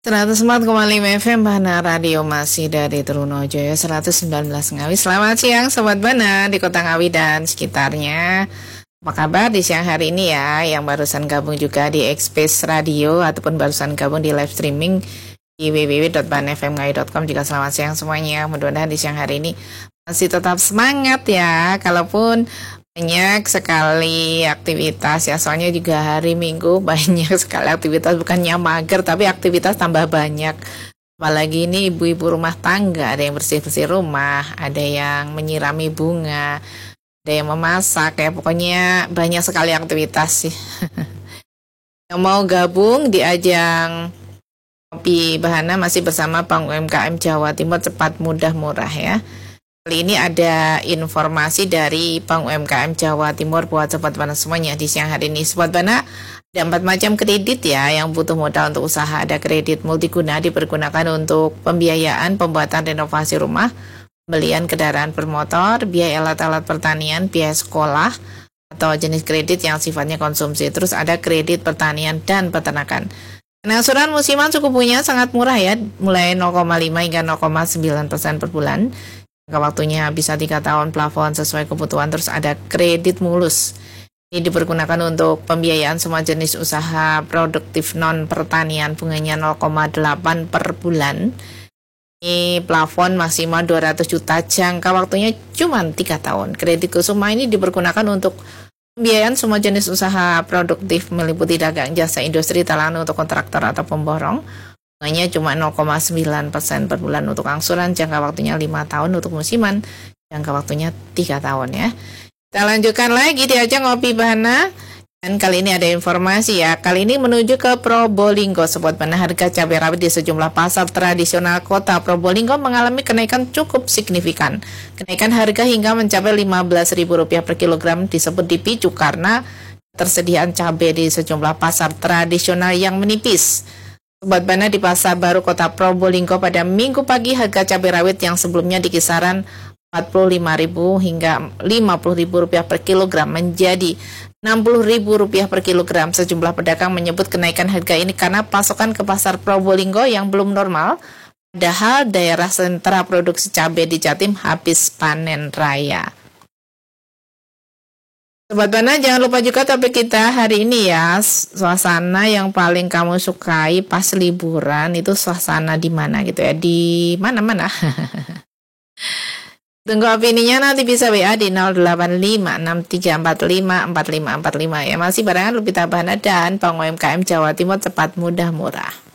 104,5 FM Bana Radio masih dari Trunojoyo 119 Ngawi. Selamat siang Sobat Bana di Kota Ngawi dan sekitarnya. Apa kabar di siang hari ini ya? Yang barusan gabung juga di Express Radio ataupun barusan gabung di live streaming di www.banfmngawi.com juga selamat siang semuanya. Mudah-mudahan di siang hari ini masih tetap semangat ya. Kalaupun banyak sekali aktivitas ya, soalnya juga hari Minggu banyak sekali aktivitas, bukannya mager tapi aktivitas tambah banyak. Apalagi ini ibu-ibu rumah tangga, ada yang bersih-bersih rumah, ada yang menyirami bunga, ada yang memasak, ya pokoknya banyak sekali aktivitas sih. Yang mau gabung di ajang Kopi Bahana masih bersama Bank UMKM Jawa Timur Cepat Mudah Murah ya. Kali ini ada informasi dari Bank UMKM Jawa Timur buat Sobat Bana semuanya di siang hari ini. Sobat Bana, ada 4 macam kredit ya yang butuh modal untuk usaha. Ada kredit multiguna dipergunakan untuk pembiayaan pembuatan renovasi rumah, pembelian kendaraan bermotor, biaya alat-alat pertanian, biaya sekolah, atau jenis kredit yang sifatnya konsumsi. Terus ada kredit pertanian dan peternakan. Angsuran musiman suku bunga sangat murah ya, mulai 0,5 hingga 0,9% per bulan. Waktunya bisa 3 tahun, plafon sesuai kebutuhan. Terus ada kredit mulus. Ini dipergunakan untuk pembiayaan semua jenis usaha produktif non pertanian, bunganya 0,8 per bulan. Ini plafon maksimal 200 juta, jangka waktunya cuma 3 tahun. Kredit kusuma ini dipergunakan untuk pembiayaan semua jenis usaha produktif meliputi dagang, jasa, industri, talangan untuk kontraktor atau pemborong. Bunganya cuma 0,9% per bulan untuk angsuran, jangka waktunya 5 tahun, untuk musiman jangka waktunya 3 tahun ya. Kita lanjutkan lagi di ajang Kopi Bahana. Dan kali ini ada informasi ya. Kali ini menuju ke Probolinggo. Sobat Bana, harga cabai rawit di sejumlah pasar tradisional kota Probolinggo mengalami kenaikan cukup signifikan. Kenaikan harga hingga mencapai Rp15.000 per kilogram disebut dipicu karena ketersediaan cabai di sejumlah pasar tradisional yang menipis. Sobat Bana, di Pasar Baru Kota Probolinggo pada Minggu pagi harga cabai rawit yang sebelumnya di kisaran Rp45.000 hingga Rp50.000 per kilogram menjadi Rp60.000 per kilogram. Sejumlah pedagang menyebut kenaikan harga ini karena pasokan ke Pasar Probolinggo yang belum normal, padahal daerah sentra produksi cabai di Jatim habis panen raya. Sobat Bana, jangan lupa juga topik kita hari ini ya, suasana yang paling kamu sukai pas liburan itu suasana di mana gitu ya, di mana-mana. Tunggu opininya, nanti bisa WA di 08563454545 ya. Masih barengan Lupita Bahana dan Bank UMKM Jawa Timur Cepat Mudah Murah.